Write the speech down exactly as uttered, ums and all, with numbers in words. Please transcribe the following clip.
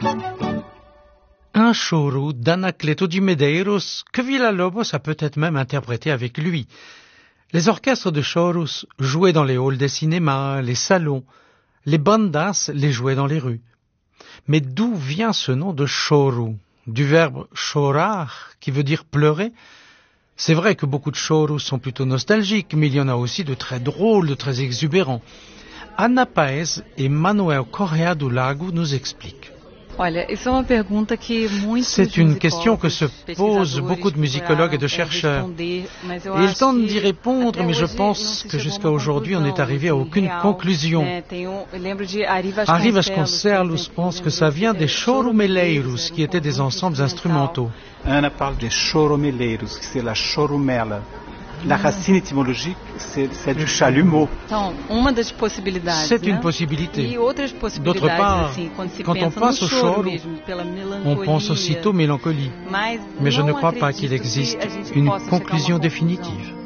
Un choro d'Anacleto de Medeiros que Villa-Lobos a peut-être même interprété avec lui. Les orchestres de choros jouaient dans les halls des cinémas, les salons. Les bandas les jouaient dans les rues. Mais d'où vient ce nom de choro? Du verbe chorar, qui veut dire pleurer? C'est vrai que beaucoup de choros sont plutôt nostalgiques, mais il y en a aussi de très drôles, de très exubérants. Ana Paes et Manuel Correa do Lago nous expliquent. C'est une question que se posent beaucoup de musicologues et de chercheurs. Et ils tentent d'y répondre, mais je pense que jusqu'à aujourd'hui, on n'est arrivé à aucune conclusion. Ari Vasconcelos pense que ça vient des chorumeleiros, qui étaient des ensembles instrumentaux. Ana parle des chorumeleiros, qui c'est la chorumela. La racine étymologique, c'est, c'est du chalumeau. C'est une possibilité. D'autre part, quand on pense au choro, on pense aussitôt mélancolie. Mais je ne crois pas qu'il existe une conclusion définitive.